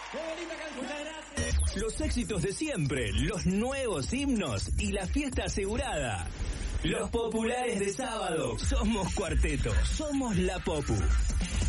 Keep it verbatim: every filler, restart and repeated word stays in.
¡Qué bonita canción! Muchas gracias. Los éxitos de siempre, los nuevos himnos y la fiesta asegurada. Los populares de sábado. Somos Cuarteto, somos La Popu.